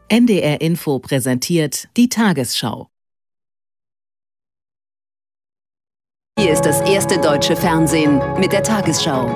NDR Info präsentiert die Tagesschau. Hier ist das erste deutsche Fernsehen mit der Tagesschau.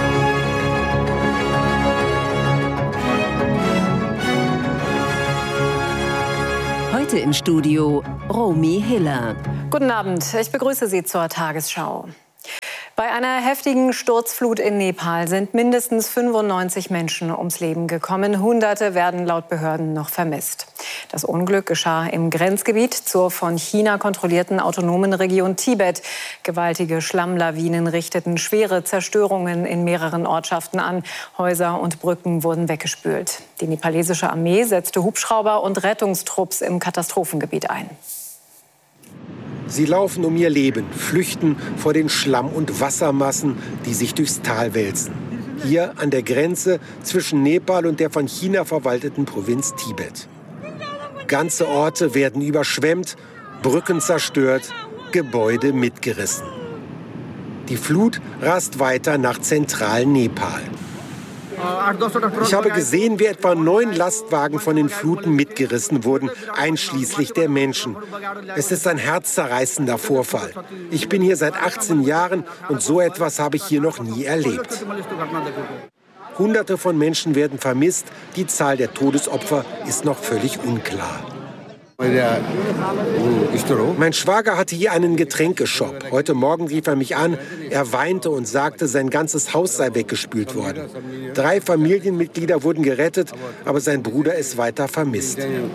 Heute im Studio Romy Hiller. Guten Abend, ich begrüße Sie zur Tagesschau. Bei einer heftigen Sturzflut in Nepal sind mindestens 95 Menschen ums Leben gekommen. Hunderte werden laut Behörden noch vermisst. Das Unglück geschah im Grenzgebiet zur von China kontrollierten autonomen Region Tibet. Gewaltige Schlammlawinen richteten schwere Zerstörungen in mehreren Ortschaften an. Häuser und Brücken wurden weggespült. Die nepalesische Armee setzte Hubschrauber und Rettungstrupps im Katastrophengebiet ein. Sie laufen um ihr Leben, flüchten vor den Schlamm- und Wassermassen, die sich durchs Tal wälzen. Hier an der Grenze zwischen Nepal und der von China verwalteten Provinz Tibet. Ganze Orte werden überschwemmt, Brücken zerstört, Gebäude mitgerissen. Die Flut rast weiter nach zentralen Nepal. Ich habe gesehen, wie etwa 9 Lastwagen von den Fluten mitgerissen wurden, einschließlich der Menschen. Es ist ein herzzerreißender Vorfall. Ich bin hier seit 18 Jahren und so etwas habe ich hier noch nie erlebt. Hunderte von Menschen werden vermisst. Die Zahl der Todesopfer ist noch völlig unklar. Mein Schwager hatte hier einen Getränkeshop. Heute Morgen rief er mich an. Er weinte und sagte, sein ganzes Haus sei weggespült worden. 3 Familienmitglieder wurden gerettet, aber sein Bruder ist weiter vermisst.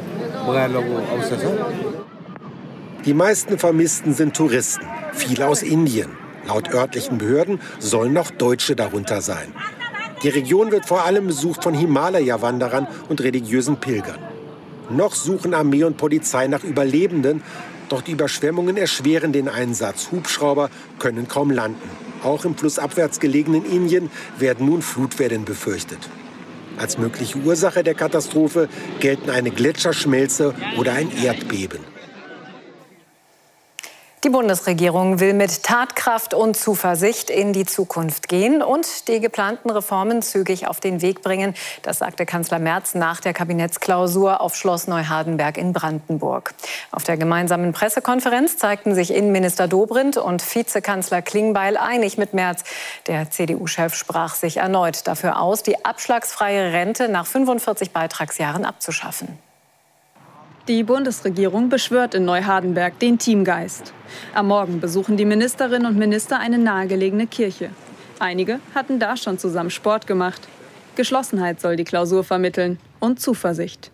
Die meisten Vermissten sind Touristen, viele aus Indien. Laut örtlichen Behörden sollen noch Deutsche darunter sein. Die Region wird vor allem besucht von Himalaya-Wanderern und religiösen Pilgern. Noch suchen Armee und Polizei nach Überlebenden, doch die Überschwemmungen erschweren den Einsatz. Hubschrauber können kaum landen. Auch im flussabwärts gelegenen Indien werden nun Flutwellen befürchtet. Als mögliche Ursache der Katastrophe gelten eine Gletscherschmelze oder ein Erdbeben. Die Bundesregierung will mit Tatkraft und Zuversicht in die Zukunft gehen und die geplanten Reformen zügig auf den Weg bringen. Das sagte Kanzler Merz nach der Kabinettsklausur auf Schloss Neuhardenberg in Brandenburg. Auf der gemeinsamen Pressekonferenz zeigten sich Innenminister Dobrindt und Vizekanzler Klingbeil einig mit Merz. Der CDU-Chef sprach sich erneut dafür aus, die abschlagsfreie Rente nach 45 Beitragsjahren abzuschaffen. Die Bundesregierung beschwört in Neuhardenberg den Teamgeist. Am Morgen besuchen die Ministerinnen und Minister eine nahegelegene Kirche. Einige hatten da schon zusammen Sport gemacht. Geschlossenheit soll die Klausur vermitteln und Zuversicht.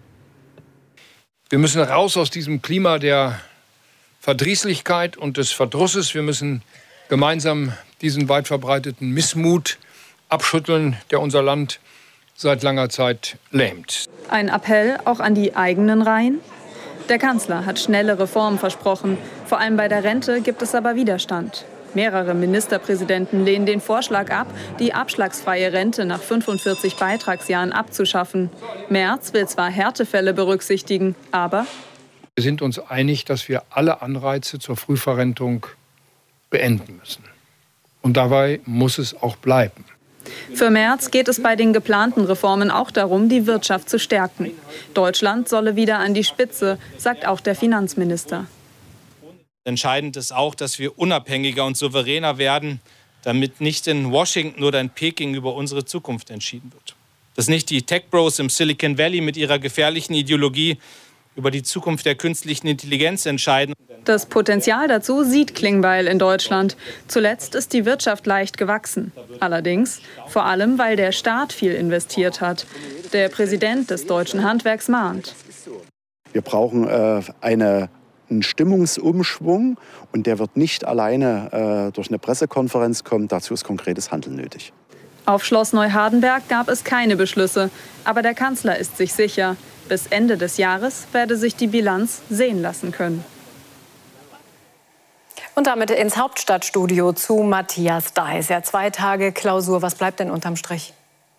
Wir müssen raus aus diesem Klima der Verdrießlichkeit und des Verdrusses. Wir müssen gemeinsam diesen weit verbreiteten Missmut abschütteln, der unser Land seit langer Zeit lähmt. Ein Appell auch an die eigenen Reihen? Der Kanzler hat schnelle Reformen versprochen. Vor allem bei der Rente gibt es aber Widerstand. Mehrere Ministerpräsidenten lehnen den Vorschlag ab, die abschlagsfreie Rente nach 45 Beitragsjahren abzuschaffen. Merz will zwar Härtefälle berücksichtigen, aber wir sind uns einig, dass wir alle Anreize zur Frühverrentung beenden müssen. Und dabei muss es auch bleiben. Für Merz geht es bei den geplanten Reformen auch darum, die Wirtschaft zu stärken. Deutschland solle wieder an die Spitze, sagt auch der Finanzminister. Entscheidend ist auch, dass wir unabhängiger und souveräner werden, damit nicht in Washington oder in Peking über unsere Zukunft entschieden wird. Dass nicht die Tech-Bros im Silicon Valley mit ihrer gefährlichen Ideologie über die Zukunft der künstlichen Intelligenz entscheiden. Das Potenzial dazu sieht Klingbeil in Deutschland. Zuletzt ist die Wirtschaft leicht gewachsen. Allerdings vor allem, weil der Staat viel investiert hat. Der Präsident des deutschen Handwerks mahnt. Wir brauchen einen Stimmungsumschwung und der wird nicht alleine durch eine Pressekonferenz kommen. Dazu ist konkretes Handeln nötig. Auf Schloss Neuhardenberg gab es keine Beschlüsse. Aber der Kanzler ist sich sicher, bis Ende des Jahres werde sich die Bilanz sehen lassen können. Und damit ins Hauptstadtstudio zu Matthias Deiß. Ja, 2 Tage Klausur. Was bleibt denn unterm Strich?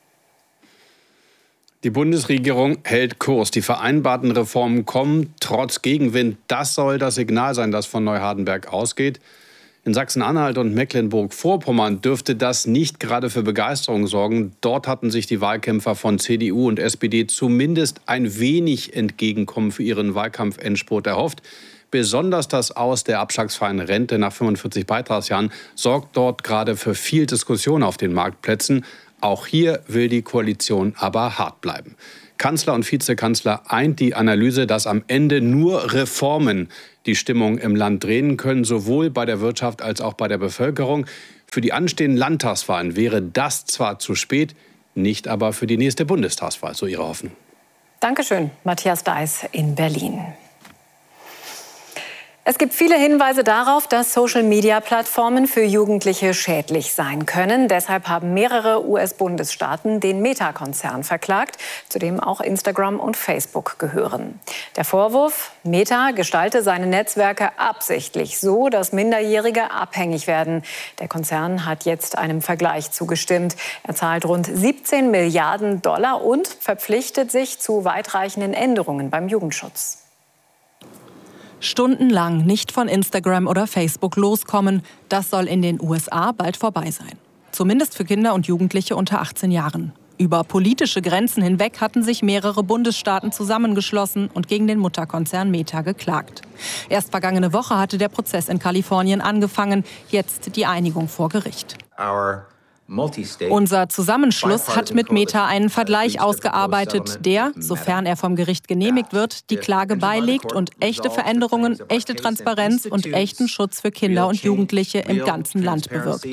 Die Bundesregierung hält Kurs. Die vereinbarten Reformen kommen trotz Gegenwind. Das soll das Signal sein, das von Neuhardenberg ausgeht. In Sachsen-Anhalt und Mecklenburg-Vorpommern dürfte das nicht gerade für Begeisterung sorgen. Dort hatten sich die Wahlkämpfer von CDU und SPD zumindest ein wenig Entgegenkommen für ihren Wahlkampfendspurt erhofft. Besonders das Aus der abschlagsfreien Rente nach 45 Beitragsjahren sorgt dort gerade für viel Diskussion auf den Marktplätzen. Auch hier will die Koalition aber hart bleiben. Kanzler und Vizekanzler eint die Analyse, dass am Ende nur Reformen die Stimmung im Land drehen können, sowohl bei der Wirtschaft als auch bei der Bevölkerung. Für die anstehenden Landtagswahlen wäre das zwar zu spät, nicht aber für die nächste Bundestagswahl, so ihre Hoffnung. Dankeschön, Matthias Deiß in Berlin. Es gibt viele Hinweise darauf, dass Social-Media-Plattformen für Jugendliche schädlich sein können. Deshalb haben mehrere US-Bundesstaaten den Meta-Konzern verklagt, zu dem auch Instagram und Facebook gehören. Der Vorwurf: Meta gestalte seine Netzwerke absichtlich so, dass Minderjährige abhängig werden. Der Konzern hat jetzt einem Vergleich zugestimmt. Er zahlt rund 17 Milliarden $ und verpflichtet sich zu weitreichenden Änderungen beim Jugendschutz. Stundenlang nicht von Instagram oder Facebook loskommen, das soll in den USA bald vorbei sein. Zumindest für Kinder und Jugendliche unter 18 Jahren. Über politische Grenzen hinweg hatten sich mehrere Bundesstaaten zusammengeschlossen und gegen den Mutterkonzern Meta geklagt. Erst vergangene Woche hatte der Prozess in Kalifornien angefangen, jetzt die Einigung vor Gericht. Unser Zusammenschluss hat mit Meta einen Vergleich ausgearbeitet, der, sofern er vom Gericht genehmigt wird, die Klage beilegt und echte Veränderungen, echte Transparenz und echten Schutz für Kinder und Jugendliche im ganzen Land bewirkt.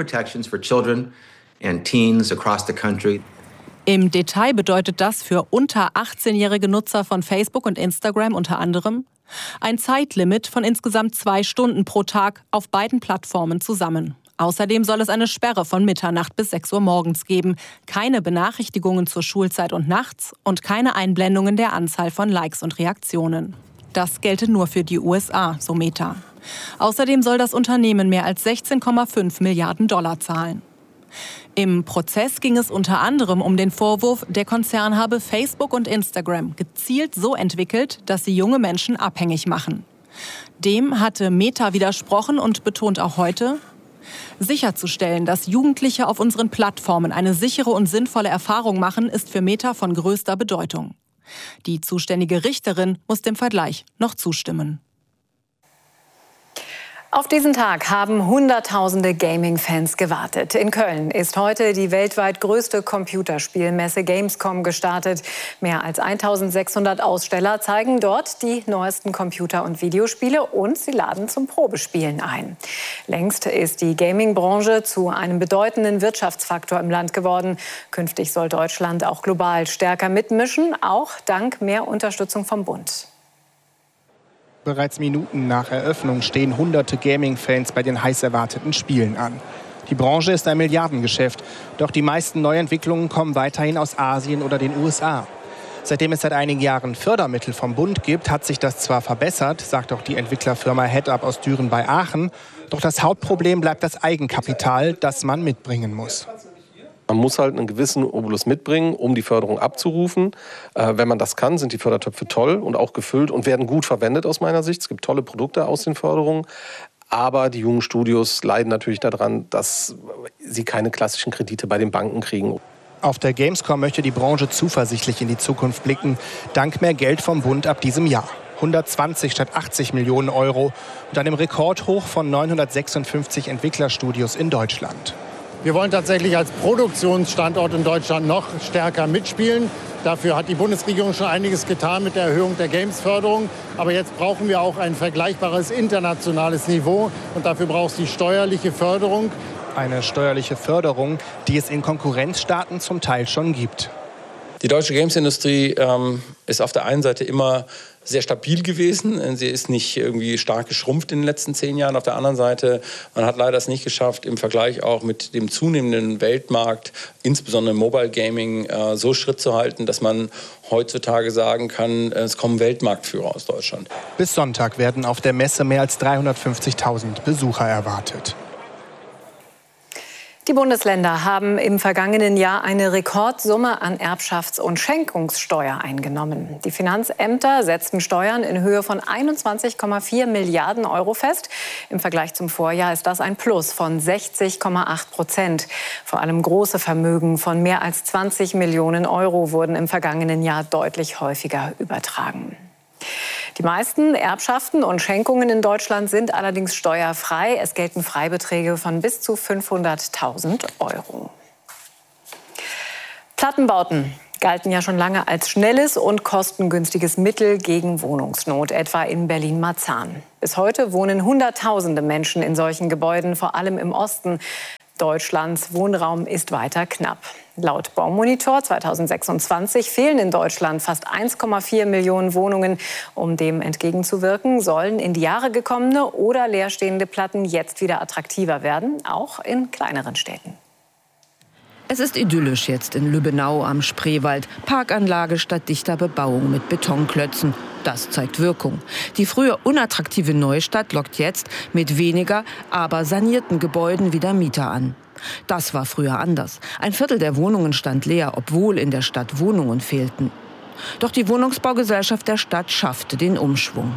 Im Detail bedeutet das für unter 18-jährige Nutzer von Facebook und Instagram unter anderem ein Zeitlimit von insgesamt 2 Stunden pro Tag auf beiden Plattformen zusammen. Außerdem soll es eine Sperre von Mitternacht bis 6 Uhr morgens geben, keine Benachrichtigungen zur Schulzeit und nachts und keine Einblendungen der Anzahl von Likes und Reaktionen. Das gelte nur für die USA, so Meta. Außerdem soll das Unternehmen mehr als 16,5 Milliarden $ zahlen. Im Prozess ging es unter anderem um den Vorwurf, der Konzern habe Facebook und Instagram gezielt so entwickelt, dass sie junge Menschen abhängig machen. Dem hatte Meta widersprochen und betont auch heute: Sicherzustellen, dass Jugendliche auf unseren Plattformen eine sichere und sinnvolle Erfahrung machen, ist für Meta von größter Bedeutung. Die zuständige Richterin muss dem Vergleich noch zustimmen. Auf diesen Tag haben Hunderttausende Gaming-Fans gewartet. In Köln ist heute die weltweit größte Computerspielmesse Gamescom gestartet. Mehr als 1600 Aussteller zeigen dort die neuesten Computer- und Videospiele und sie laden zum Probespielen ein. Längst ist die Gaming-Branche zu einem bedeutenden Wirtschaftsfaktor im Land geworden. Künftig soll Deutschland auch global stärker mitmischen, auch dank mehr Unterstützung vom Bund. Bereits Minuten nach Eröffnung stehen hunderte Gaming-Fans bei den heiß erwarteten Spielen an. Die Branche ist ein Milliardengeschäft, doch die meisten Neuentwicklungen kommen weiterhin aus Asien oder den USA. Seitdem es seit einigen Jahren Fördermittel vom Bund gibt, hat sich das zwar verbessert, sagt auch die Entwicklerfirma Headup aus Düren bei Aachen, doch das Hauptproblem bleibt das Eigenkapital, das man mitbringen muss. Man muss halt einen gewissen Obolus mitbringen, um die Förderung abzurufen. Wenn man das kann, sind die Fördertöpfe toll und auch gefüllt und werden gut verwendet aus meiner Sicht. Es gibt tolle Produkte aus den Förderungen. Aber die jungen Studios leiden natürlich daran, dass sie keine klassischen Kredite bei den Banken kriegen. Auf der Gamescom möchte die Branche zuversichtlich in die Zukunft blicken, dank mehr Geld vom Bund ab diesem Jahr. 120 statt 80 Millionen Euro und einem Rekordhoch von 956 Entwicklerstudios in Deutschland. Wir wollen tatsächlich als Produktionsstandort in Deutschland noch stärker mitspielen. Dafür hat die Bundesregierung schon einiges getan mit der Erhöhung der Games-Förderung. Aber jetzt brauchen wir auch ein vergleichbares internationales Niveau. Und dafür braucht es die steuerliche Förderung. Eine steuerliche Förderung, die es in Konkurrenzstaaten zum Teil schon gibt. Die deutsche Games-Industrie ist auf der einen Seite immer sehr stabil gewesen. Sie ist nicht irgendwie stark geschrumpft in den letzten 10 Jahren. Auf der anderen Seite, man hat leider es nicht geschafft, im Vergleich auch mit dem zunehmenden Weltmarkt, insbesondere im Mobile Gaming, so Schritt zu halten, dass man heutzutage sagen kann, es kommen Weltmarktführer aus Deutschland. Bis Sonntag werden auf der Messe mehr als 350.000 Besucher erwartet. Die Bundesländer haben im vergangenen Jahr eine Rekordsumme an Erbschafts- und Schenkungssteuer eingenommen. Die Finanzämter setzten Steuern in Höhe von 21,4 Milliarden Euro fest. Im Vergleich zum Vorjahr ist das ein Plus von 60,8%. Vor allem große Vermögen von mehr als 20 Millionen Euro wurden im vergangenen Jahr deutlich häufiger übertragen. Die meisten Erbschaften und Schenkungen in Deutschland sind allerdings steuerfrei. Es gelten Freibeträge von bis zu 500.000 Euro. Plattenbauten galten ja schon lange als schnelles und kostengünstiges Mittel gegen Wohnungsnot, etwa in Berlin-Marzahn. Bis heute wohnen Hunderttausende Menschen in solchen Gebäuden, vor allem im Osten. Deutschlands Wohnraum ist weiter knapp. Laut Baumonitor 2026 fehlen in Deutschland fast 1,4 Millionen Wohnungen. Um dem entgegenzuwirken, sollen in die Jahre gekommene oder leerstehende Platten jetzt wieder attraktiver werden, auch in kleineren Städten. Es ist idyllisch jetzt in Lübbenau am Spreewald. Parkanlage statt dichter Bebauung mit Betonklötzen. Das zeigt Wirkung. Die früher unattraktive Neustadt lockt jetzt mit weniger, aber sanierten Gebäuden wieder Mieter an. Das war früher anders. Ein Viertel der Wohnungen stand leer, obwohl in der Stadt Wohnungen fehlten. Doch die Wohnungsbaugesellschaft der Stadt schaffte den Umschwung.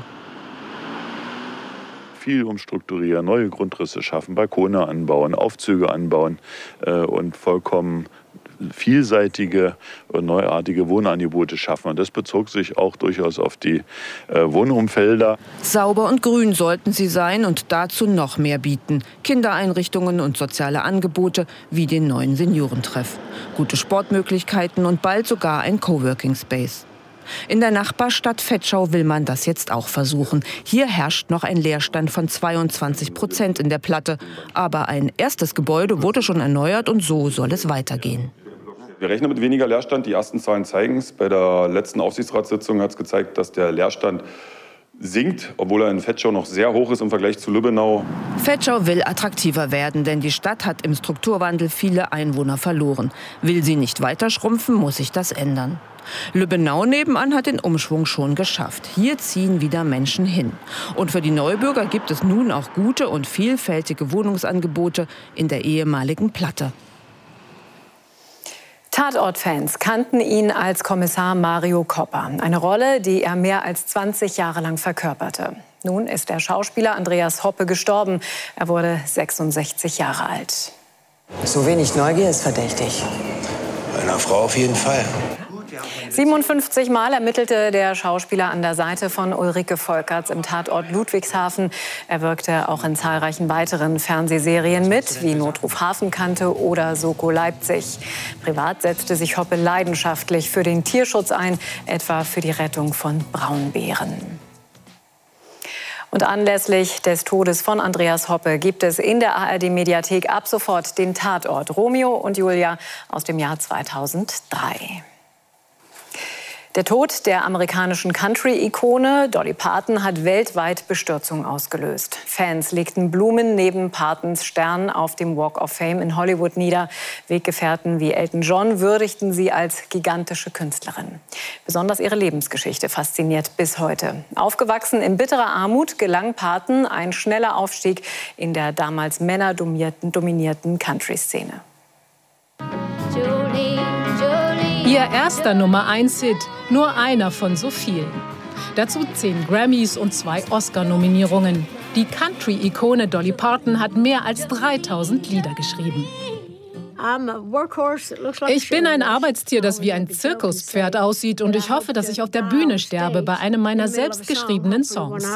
Viel umstrukturieren, neue Grundrisse schaffen, Balkone anbauen, Aufzüge anbauen und vollkommen vielseitige und neuartige Wohnangebote schaffen. Und das bezog sich auch durchaus auf die Wohnumfelder. Sauber und grün sollten sie sein und dazu noch mehr bieten. Kindereinrichtungen und soziale Angebote wie den neuen Seniorentreff. Gute Sportmöglichkeiten und bald sogar ein Coworking Space. In der Nachbarstadt Vetschau will man das jetzt auch versuchen. Hier herrscht noch ein Leerstand von 22% in der Platte. Aber ein erstes Gebäude wurde schon erneuert und so soll es weitergehen. Wir rechnen mit weniger Leerstand. Die ersten Zahlen zeigen es. Bei der letzten Aufsichtsratssitzung hat es gezeigt, dass der Leerstand sinkt, obwohl er in Vetschau noch sehr hoch ist im Vergleich zu Lübbenau. Vetschau will attraktiver werden, denn die Stadt hat im Strukturwandel viele Einwohner verloren. Will sie nicht weiter schrumpfen, muss sich das ändern. Lübbenau nebenan hat den Umschwung schon geschafft. Hier ziehen wieder Menschen hin. Und für die Neubürger gibt es nun auch gute und vielfältige Wohnungsangebote in der ehemaligen Platte. Tatort-Fans kannten ihn als Kommissar Mario Coppa. Eine Rolle, die er mehr als 20 Jahre lang verkörperte. Nun ist der Schauspieler Andreas Hoppe gestorben. Er wurde 66 Jahre alt. So wenig Neugier ist verdächtig. Bei einer Frau auf jeden Fall. 57 Mal ermittelte der Schauspieler an der Seite von Ulrike Volkerts im Tatort Ludwigshafen. Er wirkte auch in zahlreichen weiteren Fernsehserien mit, wie Notruf Hafenkante oder Soko Leipzig. Privat setzte sich Hoppe leidenschaftlich für den Tierschutz ein, etwa für die Rettung von Braunbären. Und anlässlich des Todes von Andreas Hoppe gibt es in der ARD-Mediathek ab sofort den Tatort Romeo und Julia aus dem Jahr 2003. Der Tod der amerikanischen Country-Ikone Dolly Parton hat weltweit Bestürzung ausgelöst. Fans legten Blumen neben Partons Stern auf dem Walk of Fame in Hollywood nieder. Weggefährten wie Elton John würdigten sie als gigantische Künstlerin. Besonders ihre Lebensgeschichte fasziniert bis heute. Aufgewachsen in bitterer Armut gelang Parton ein schneller Aufstieg in der damals männerdominierten Country-Szene. Ihr erster Nummer-1-Hit, nur einer von so vielen. Dazu 10 Grammys und 2 Oscar-Nominierungen. Die Country-Ikone Dolly Parton hat mehr als 3000 Lieder geschrieben. Ich bin ein Arbeitstier, das wie ein Zirkuspferd aussieht, und ich hoffe, dass ich auf der Bühne sterbe bei einem meiner selbstgeschriebenen Songs.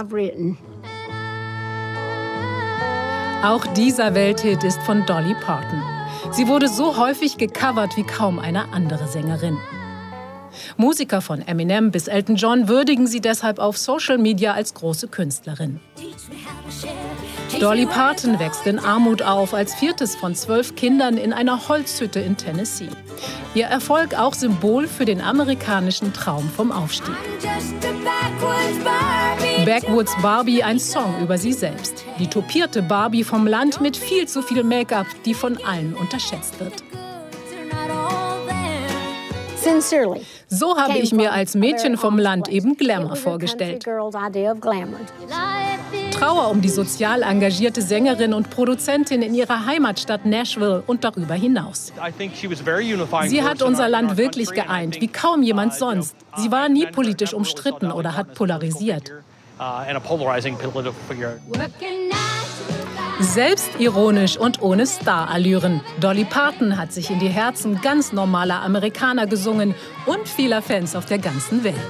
Auch dieser Welthit ist von Dolly Parton. Sie wurde so häufig gecovert wie kaum eine andere Sängerin. Musiker von Eminem bis Elton John würdigen sie deshalb auf Social Media als große Künstlerin. Dolly Parton wächst in Armut auf, als 4. von 12 Kindern in einer Holzhütte in Tennessee. Ihr Erfolg auch Symbol für den amerikanischen Traum vom Aufstieg. Backwoods Barbie, ein Song über sie selbst. Die topierte Barbie vom Land mit viel zu viel Make-up, die von allen unterschätzt wird. So habe ich mir als Mädchen vom Land eben Glamour vorgestellt. Trauer um die sozial engagierte Sängerin und Produzentin in ihrer Heimatstadt Nashville und darüber hinaus. Sie hat unser Land wirklich geeint, wie kaum jemand sonst. Sie war nie politisch umstritten oder hat polarisiert. Selbstironisch und ohne Starallüren. Dolly Parton hat sich in die Herzen ganz normaler Amerikaner gesungen und vieler Fans auf der ganzen Welt.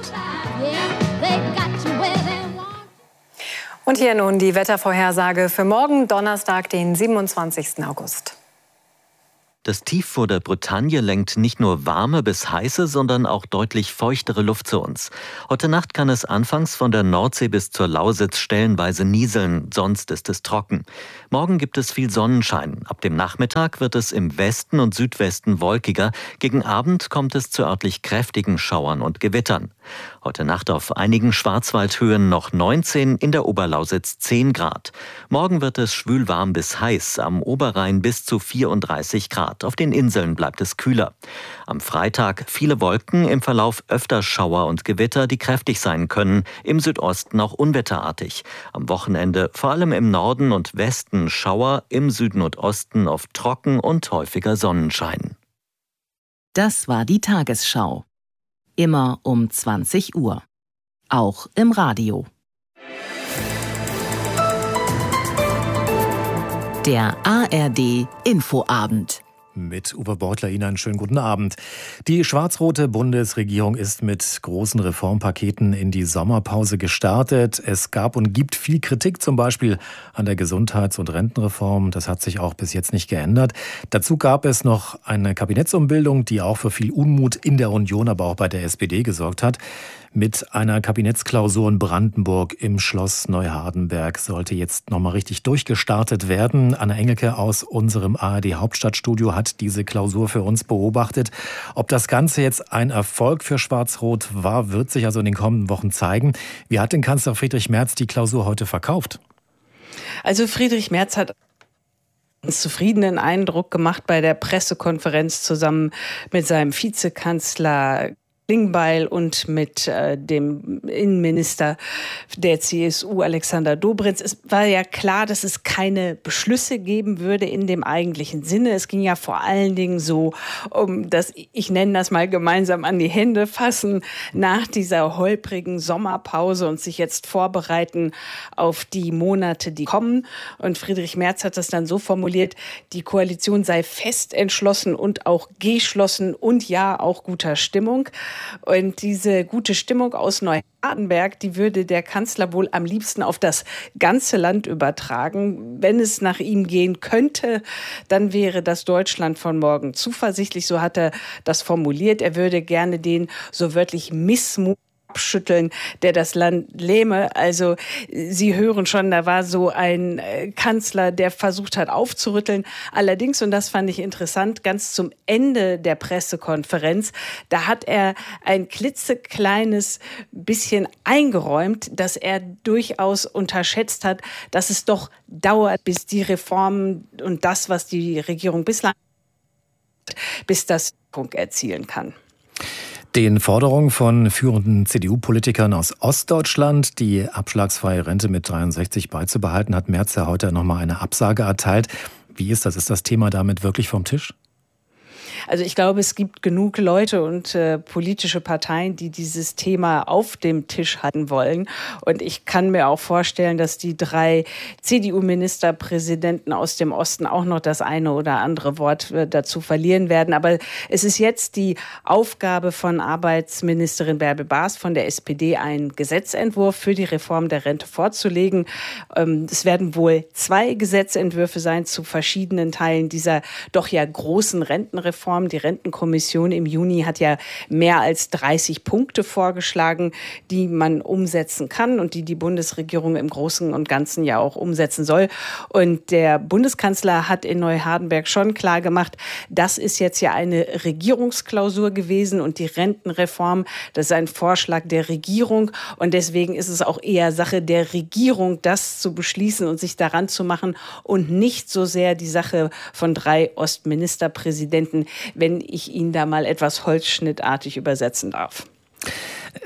Und hier nun die Wettervorhersage für morgen, Donnerstag, den 27. August. Das Tief vor der Bretagne lenkt nicht nur warme bis heiße, sondern auch deutlich feuchtere Luft zu uns. Heute Nacht kann es anfangs von der Nordsee bis zur Lausitz stellenweise nieseln, sonst ist es trocken. Morgen gibt es viel Sonnenschein. Ab dem Nachmittag wird es im Westen und Südwesten wolkiger. Gegen Abend kommt es zu örtlich kräftigen Schauern und Gewittern. Heute Nacht auf einigen Schwarzwaldhöhen noch 19, in der Oberlausitz 10 Grad. Morgen wird es schwülwarm bis heiß, am Oberrhein bis zu 34 Grad. Auf den Inseln bleibt es kühler. Am Freitag viele Wolken, im Verlauf öfter Schauer und Gewitter, die kräftig sein können, im Südosten auch unwetterartig. Am Wochenende vor allem im Norden und Westen Schauer, im Süden und Osten oft trocken und häufiger Sonnenschein. Das war die Tagesschau. Immer um 20 Uhr. Auch im Radio. Der ARD Infoabend. Mit Uwe Beutler Ihnen einen schönen guten Abend. Die schwarz-rote Bundesregierung ist mit großen Reformpaketen in die Sommerpause gestartet. Es gab und gibt viel Kritik, zum Beispiel an der Gesundheits- und Rentenreform. Das hat sich auch bis jetzt nicht geändert. Dazu gab es noch eine Kabinettsumbildung, die auch für viel Unmut in der Union, aber auch bei der SPD gesorgt hat. Mit einer Kabinettsklausur in Brandenburg im Schloss Neuhardenberg sollte jetzt nochmal richtig durchgestartet werden. Anna Engelke aus unserem ARD-Hauptstadtstudio hat diese Klausur für uns beobachtet. Ob das Ganze jetzt ein Erfolg für Schwarz-Rot war, wird sich also in den kommenden Wochen zeigen. Wie hat denn Kanzler Friedrich Merz die Klausur heute verkauft? Also Friedrich Merz hat einen zufriedenen Eindruck gemacht bei der Pressekonferenz zusammen mit seinem Vizekanzler Klingbeil und mit dem Innenminister der CSU, Alexander Dobrindt. Es war ja klar, dass es keine Beschlüsse geben würde in dem eigentlichen Sinne. Es ging ja vor allen Dingen so um das, ich nenne das mal, gemeinsam an die Hände fassen nach dieser holprigen Sommerpause und sich jetzt vorbereiten auf die Monate, die kommen. Und Friedrich Merz hat das dann so formuliert, die Koalition sei fest entschlossen und auch geschlossen und ja, auch guter Stimmung. Und diese gute Stimmung aus Neuhardenberg, die würde der Kanzler wohl am liebsten auf das ganze Land übertragen. Wenn es nach ihm gehen könnte, dann wäre das Deutschland von morgen zuversichtlich. So hat er das formuliert. Er würde gerne den so wörtlich Missmut abschütteln, der das Land lähme. Also Sie hören schon, da war so ein Kanzler, der versucht hat aufzurütteln. Allerdings, und das fand ich interessant, ganz zum Ende der Pressekonferenz, da hat er ein klitzekleines bisschen eingeräumt, dass er durchaus unterschätzt hat, dass es doch dauert, bis die Reformen und das, was die Regierung bislang bis das Punkt erzielen kann. Den Forderungen von führenden CDU-Politikern aus Ostdeutschland, die abschlagsfreie Rente mit 63 beizubehalten, hat Merz ja heute nochmal eine Absage erteilt. Wie ist das? Ist das Thema damit wirklich vom Tisch? Also ich glaube, es gibt genug Leute und politische Parteien, die dieses Thema auf dem Tisch halten wollen. Und ich kann mir auch vorstellen, dass die 3 CDU-Ministerpräsidenten aus dem Osten auch noch das eine oder andere Wort dazu verlieren werden. Aber es ist jetzt die Aufgabe von Arbeitsministerin Bärbel Baas von der SPD, einen Gesetzentwurf für die Reform der Rente vorzulegen. Es werden wohl 2 Gesetzentwürfe sein zu verschiedenen Teilen dieser doch ja großen Rentenreform. Die Rentenkommission im Juni hat ja mehr als 30 Punkte vorgeschlagen, die man umsetzen kann und die die Bundesregierung im Großen und Ganzen ja auch umsetzen soll. Und der Bundeskanzler hat in Neuhardenberg schon klar gemacht, das ist jetzt ja eine Regierungsklausur gewesen und die Rentenreform, das ist ein Vorschlag der Regierung und deswegen ist es auch eher Sache der Regierung, das zu beschließen und sich daran zu machen und nicht so sehr die Sache von 3 Ostministerpräsidenten, wenn ich ihn da mal etwas holzschnittartig übersetzen darf.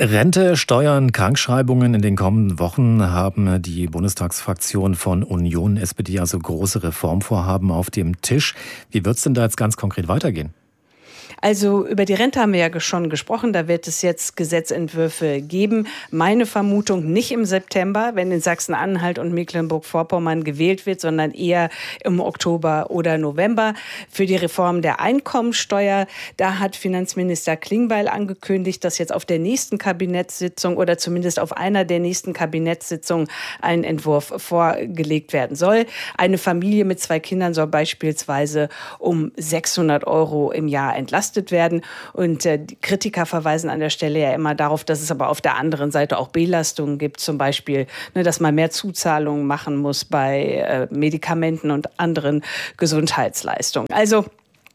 Rente, Steuern, Krankschreibungen. In den kommenden Wochen haben die Bundestagsfraktionen von Union, SPD also große Reformvorhaben auf dem Tisch. Wie wird es denn da jetzt ganz konkret weitergehen? Also über die Rente haben wir ja schon gesprochen. Da wird es jetzt Gesetzentwürfe geben. Meine Vermutung nicht im September, wenn in Sachsen-Anhalt und Mecklenburg-Vorpommern gewählt wird, sondern eher im Oktober oder November. Für die Reform der Einkommensteuer, da hat Finanzminister Klingbeil angekündigt, dass jetzt auf der nächsten Kabinettssitzung oder zumindest auf einer der nächsten Kabinettssitzungen ein Entwurf vorgelegt werden soll. Eine Familie mit 2 Kindern soll beispielsweise um 600 € im Jahr entlastet werden. Und die Kritiker verweisen an der Stelle ja immer darauf, dass es aber auf der anderen Seite auch Belastungen gibt. Zum Beispiel, dass man mehr Zuzahlungen machen muss bei Medikamenten und anderen Gesundheitsleistungen. Also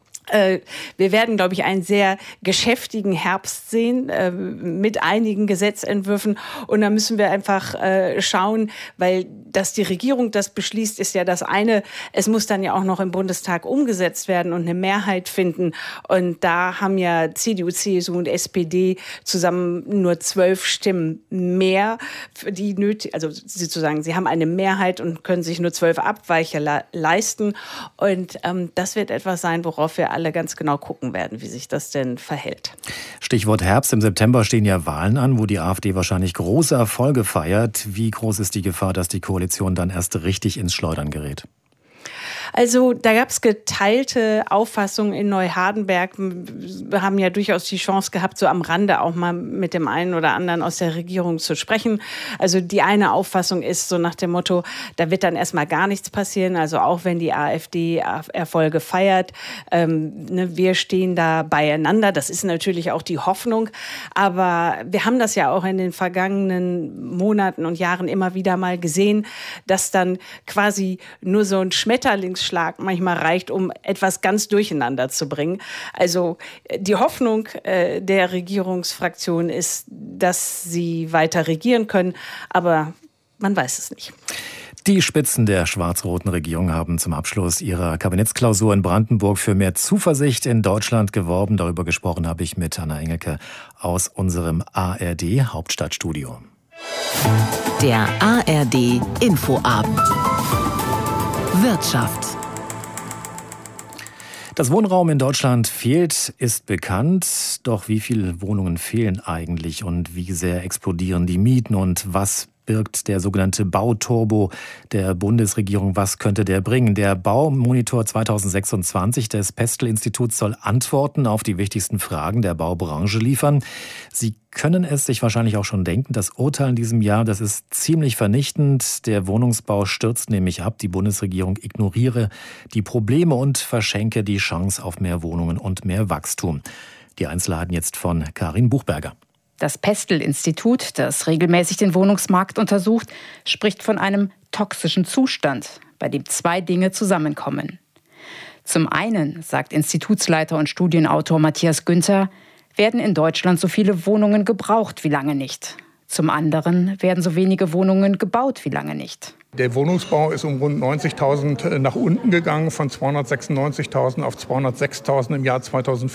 wir werden, glaube ich, einen sehr geschäftigen Herbst sehen mit einigen Gesetzentwürfen. Und da müssen wir einfach schauen, weil dass die Regierung das beschließt, ist ja das eine. Es muss dann ja auch noch im Bundestag umgesetzt werden und eine Mehrheit finden. Und da haben ja CDU, CSU und SPD zusammen nur 12 Stimmen mehr, für die nötig, also sozusagen, sie haben eine Mehrheit und können sich nur 12 Abweicher leisten. Und das wird etwas sein, worauf wir alle ganz genau gucken werden, wie sich das denn verhält. Stichwort Herbst. Im September stehen ja Wahlen an, wo die AfD wahrscheinlich große Erfolge feiert. Wie groß ist die Gefahr, dass die Koalition dann erst richtig ins Schleudern gerät? Also da gab es geteilte Auffassungen in Neuhardenberg. Wir haben ja durchaus die Chance gehabt, so am Rande auch mal mit dem einen oder anderen aus der Regierung zu sprechen. Also die eine Auffassung ist so nach dem Motto, da wird dann erstmal gar nichts passieren. Also auch wenn die AfD Erfolge feiert, wir stehen da beieinander. Das ist natürlich auch die Hoffnung. Aber wir haben das ja auch in den vergangenen Monaten und Jahren immer wieder mal gesehen, dass dann quasi nur so ein Schmetterlingsschlag manchmal reicht, um etwas ganz durcheinander zu bringen. Also die Hoffnung der Regierungsfraktion ist, dass sie weiter regieren können, aber man weiß es nicht. Die Spitzen der schwarz-roten Regierung haben zum Abschluss ihrer Kabinettsklausur in Brandenburg für mehr Zuversicht in Deutschland geworben. Darüber gesprochen habe ich mit Anna Engelke aus unserem ARD Hauptstadtstudio. Der ARD Infoabend. Wirtschaft. Das Wohnraum in Deutschland fehlt, ist bekannt. Doch wie viele Wohnungen fehlen eigentlich und wie sehr explodieren die Mieten und was birgt der sogenannte Bauturbo der Bundesregierung? Was könnte der bringen? Der Baumonitor 2026 des Pestel-Instituts soll Antworten auf die wichtigsten Fragen der Baubranche liefern. Sie können es sich wahrscheinlich auch schon denken. Das Urteil in diesem Jahr, das ist ziemlich vernichtend. Der Wohnungsbau stürzt nämlich ab. Die Bundesregierung ignoriere die Probleme und verschenke die Chance auf mehr Wohnungen und mehr Wachstum. Die Einzelheiten jetzt von Karin Buchberger. Das Pestel-Institut, das regelmäßig den Wohnungsmarkt untersucht, spricht von einem toxischen Zustand, bei dem 2 Dinge zusammenkommen. Zum einen, sagt Institutsleiter und Studienautor Matthias Günther, werden in Deutschland so viele Wohnungen gebraucht wie lange nicht. Zum anderen werden so wenige Wohnungen gebaut wie lange nicht. Der Wohnungsbau ist um rund 90.000 nach unten gegangen, von 296.000 auf 206.000 im Jahr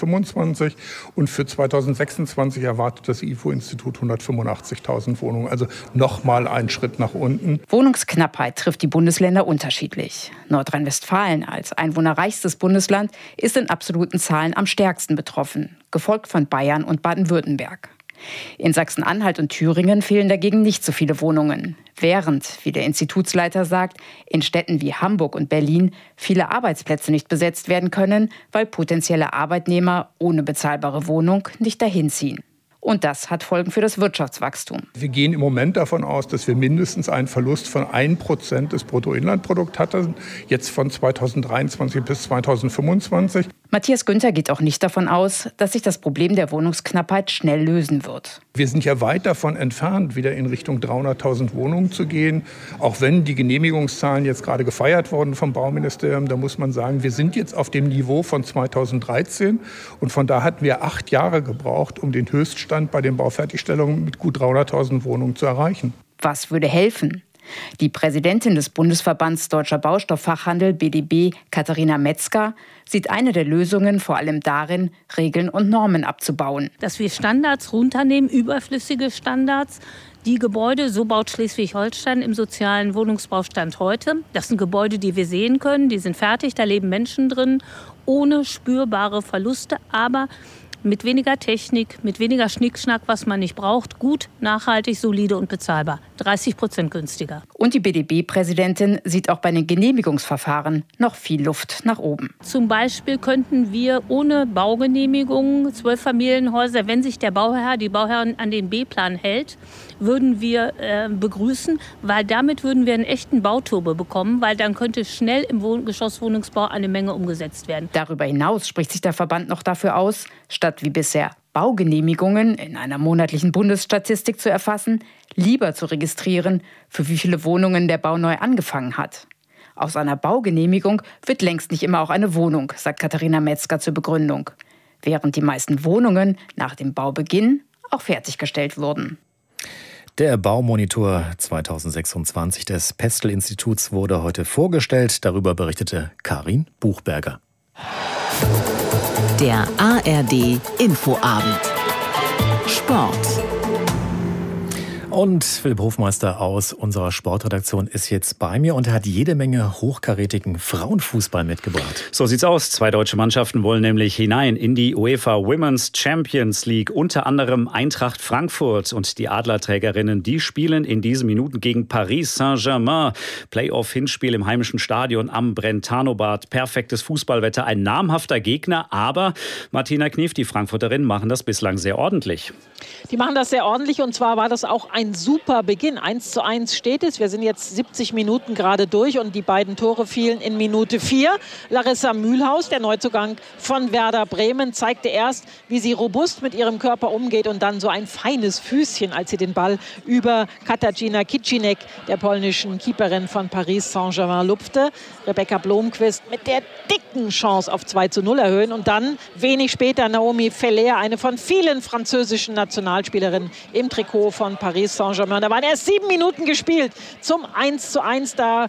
2025. Und für 2026 erwartet das IFO-Institut 185.000 Wohnungen. Also nochmal einen Schritt nach unten. Wohnungsknappheit trifft die Bundesländer unterschiedlich. Nordrhein-Westfalen als einwohnerreichstes Bundesland ist in absoluten Zahlen am stärksten betroffen, gefolgt von Bayern und Baden-Württemberg. In Sachsen-Anhalt und Thüringen fehlen dagegen nicht so viele Wohnungen. Während, wie der Institutsleiter sagt, in Städten wie Hamburg und Berlin viele Arbeitsplätze nicht besetzt werden können, weil potenzielle Arbeitnehmer ohne bezahlbare Wohnung nicht dahin ziehen. Und das hat Folgen für das Wirtschaftswachstum. Wir gehen im Moment davon aus, dass wir mindestens einen Verlust von 1% des Bruttoinlandprodukts hatten, jetzt von 2023 bis 2025. Matthias Günther geht auch nicht davon aus, dass sich das Problem der Wohnungsknappheit schnell lösen wird. Wir sind ja weit davon entfernt, wieder in Richtung 300.000 Wohnungen zu gehen. Auch wenn die Genehmigungszahlen jetzt gerade gefeiert wurden vom Bauministerium, da muss man sagen, wir sind jetzt auf dem Niveau von 2013. Und von da hatten wir 8 Jahre gebraucht, um den Höchststand bei den Baufertigstellungen mit gut 300.000 Wohnungen zu erreichen. Was würde helfen? Die Präsidentin des Bundesverbands Deutscher Baustofffachhandel BDB, Katharina Metzger, sieht eine der Lösungen vor allem darin, Regeln und Normen abzubauen. Dass wir Standards runternehmen, überflüssige Standards. Die Gebäude, so baut Schleswig-Holstein im sozialen Wohnungsbaustand heute. Das sind Gebäude, die wir sehen können, die sind fertig, da leben Menschen drin, ohne spürbare Verluste, aber mit weniger Technik, mit weniger Schnickschnack, was man nicht braucht, gut, nachhaltig, solide und bezahlbar. 30% günstiger. Und die BDB-Präsidentin sieht auch bei den Genehmigungsverfahren noch viel Luft nach oben. Zum Beispiel könnten wir ohne Baugenehmigung 12 Familienhäuser, wenn sich der Bauherr, die Bauherrin an den B-Plan hält, würden wir begrüßen, weil damit würden wir einen echten Bauturbo bekommen, weil dann könnte schnell im Geschosswohnungsbau eine Menge umgesetzt werden. Darüber hinaus spricht sich der Verband noch dafür aus, statt wie bisher Baugenehmigungen in einer monatlichen Bundesstatistik zu erfassen, lieber zu registrieren, für wie viele Wohnungen der Bau neu angefangen hat. Aus einer Baugenehmigung wird längst nicht immer auch eine Wohnung, sagt Katharina Metzger zur Begründung, während die meisten Wohnungen nach dem Baubeginn auch fertiggestellt wurden. Der Baumonitor 2026 des Pestel-Instituts wurde heute vorgestellt. Darüber berichtete Karin Buchberger. Der ARD Infoabend. Sport. Und Philipp Hofmeister aus unserer Sportredaktion ist jetzt bei mir und er hat jede Menge hochkarätigen Frauenfußball mitgebracht. So sieht's aus. 2 deutsche Mannschaften wollen nämlich hinein in die UEFA Women's Champions League. Unter anderem Eintracht Frankfurt und die Adlerträgerinnen, die spielen in diesen Minuten gegen Paris Saint-Germain. Playoff-Hinspiel im heimischen Stadion am Brentano-Bad. Perfektes Fußballwetter, ein namhafter Gegner. Aber Martina Knief, die Frankfurterinnen, machen das bislang sehr ordentlich. Die machen das sehr ordentlich und zwar war das auch ein super Beginn. 1:1 steht es. Wir sind jetzt 70 Minuten gerade durch und die beiden Tore fielen in Minute 4. Larissa Mühlhaus, der Neuzugang von Werder Bremen, zeigte erst, wie sie robust mit ihrem Körper umgeht und dann so ein feines Füßchen, als sie den Ball über Katarzyna Kicinek, der polnischen Keeperin von Paris Saint-Germain, lupfte. Rebecca Blomqvist mit der dicken Chance auf 2:0 erhöhen und dann wenig später Naomi Feller, eine von vielen französischen Nationalspielerinnen im Trikot von Paris Saint-Germain. Da waren erst 7 Minuten gespielt zum 1:1. Da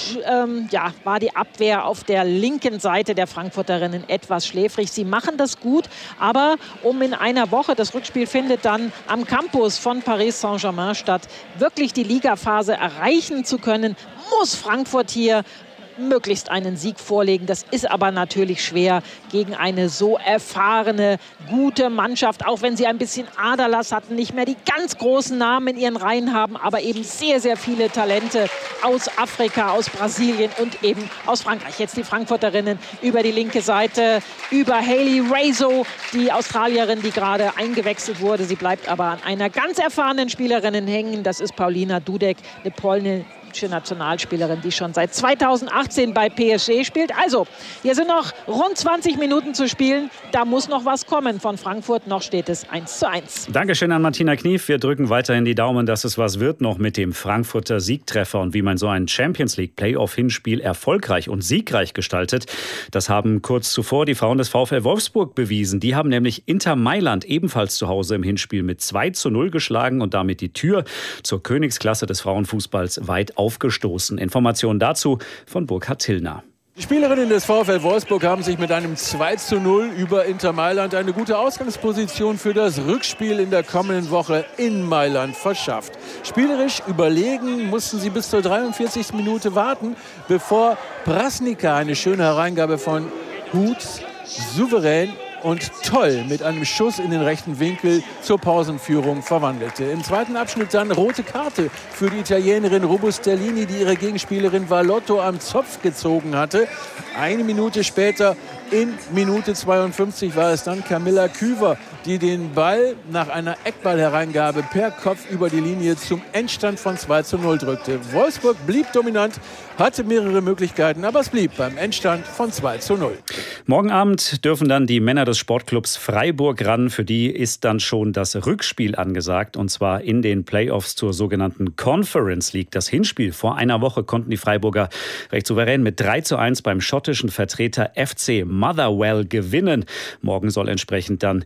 war die Abwehr auf der linken Seite der Frankfurterinnen etwas schläfrig. Sie machen das gut, aber um in einer Woche, das Rückspiel findet dann am Campus von Paris Saint-Germain statt, wirklich die Ligaphase erreichen zu können, muss Frankfurt hier möglichst einen Sieg vorlegen. Das ist aber natürlich schwer gegen eine so erfahrene, gute Mannschaft, auch wenn sie ein bisschen Aderlass hatten, nicht mehr die ganz großen Namen in ihren Reihen haben, aber eben sehr, sehr viele Talente aus Afrika, aus Brasilien und eben aus Frankreich. Jetzt die Frankfurterinnen über die linke Seite, über Hayley Raso, die Australierin, die gerade eingewechselt wurde. Sie bleibt aber an einer ganz erfahrenen Spielerin hängen. Das ist Paulina Dudek, eine polnische Nationalspielerin, die schon seit 2018 bei PSG spielt. Also, hier sind noch rund 20 Minuten zu spielen. Da muss noch was kommen von Frankfurt. Noch steht es 1:1. Dankeschön an Martina Knief. Wir drücken weiterhin die Daumen, dass es was wird noch mit dem Frankfurter Siegtreffer. Und wie man so ein Champions League Playoff-Hinspiel erfolgreich und siegreich gestaltet, das haben kurz zuvor die Frauen des VfL Wolfsburg bewiesen. Die haben nämlich Inter Mailand ebenfalls zu Hause im Hinspiel mit 2:0 geschlagen und damit die Tür zur Königsklasse des Frauenfußballs weit aufgestoßen. Informationen dazu von Burkhard Tillner. Die Spielerinnen des VfL Wolfsburg haben sich mit einem 2:0 über Inter Mailand eine gute Ausgangsposition für das Rückspiel in der kommenden Woche in Mailand verschafft. Spielerisch überlegen mussten sie bis zur 43. Minute warten, bevor Prasnica eine schöne Hereingabe von Huth souverän und toll mit einem Schuss in den rechten Winkel zur Pausenführung verwandelte. Im zweiten Abschnitt dann rote Karte für die Italienerin Robustellini, die ihre Gegenspielerin Valotto am Zopf gezogen hatte. Eine Minute später, in Minute 52, war es dann Camilla Küver, die den Ball nach einer Eckballhereingabe per Kopf über die Linie zum Endstand von 2:0 drückte. Wolfsburg blieb dominant, hatte mehrere Möglichkeiten, aber es blieb beim Endstand von 2:0. Morgen Abend dürfen dann die Männer des Sportclubs Freiburg ran. Für die ist dann schon das Rückspiel angesagt, und zwar in den Playoffs zur sogenannten Conference League. Das Hinspiel vor einer Woche konnten die Freiburger recht souverän mit 3:1 beim schottischen Vertreter FC Motherwell gewinnen. Morgen soll entsprechend dann der